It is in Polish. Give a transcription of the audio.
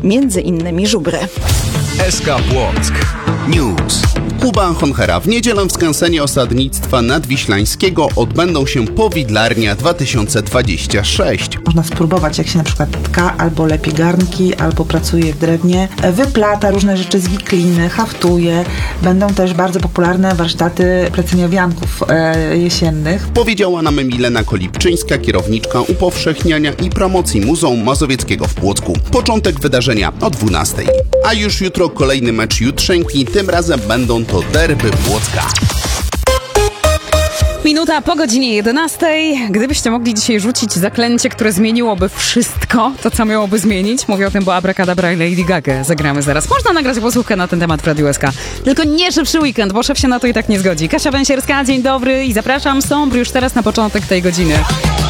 między innymi żubry. SK Płock News. Kuba Honchera. W niedzielę w skansenie Osadnictwa Nadwiślańskiego odbędą się Powidlarnia 2026. Można spróbować, jak się na przykład tka, albo lepie garnki, albo pracuje w drewnie, wyplata różne rzeczy z wikliny, haftuje. Będą też bardzo popularne warsztaty pleceniowianków jesiennych. Powiedziała nam Milena Kolipczyńska, kierowniczka upowszechniania i promocji Muzeum Mazowieckiego w Płocku. Początek wydarzenia o 12:00. A już jutro kolejny mecz Jutrzenki, tym razem będą to derby Płocka. Minuta po godzinie 11:00. Gdybyście mogli dzisiaj rzucić zaklęcie, które zmieniłoby wszystko, to co miałoby zmienić? Mówię o tym, bo Abracadabra i Lady Gaga zagramy zaraz. Można nagrać posłuchę na ten temat w Radiu SK. Tylko nie szybszy weekend, bo szef się na to i tak nie zgodzi. Kasia Węsierska, dzień dobry i zapraszam. Są już teraz na początek tej godziny.